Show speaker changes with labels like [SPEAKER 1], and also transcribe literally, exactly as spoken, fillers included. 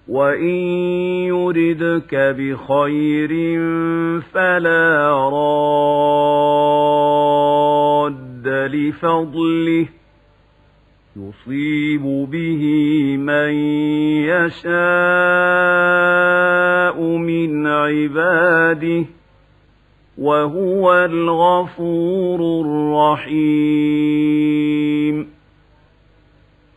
[SPEAKER 1] وَإِن يُرِدْكَ بِخَيْرٍ فَلَا رَادَّ لِفَضْلِهِ يُصِيبُ بِهِ مَن يَشَاءُ مِنْ عِبَادِهِ وَهُوَ الْغَفُورُ الرَّحِيمُ.